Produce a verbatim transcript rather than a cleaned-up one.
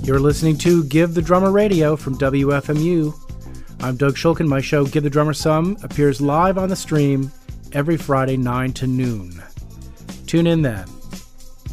You're listening to Give the Drummer Radio from W F M U. I'm Doug Shulkin. My show, Give the Drummer Some, appears live on the stream every Friday, nine to noon. Tune in then.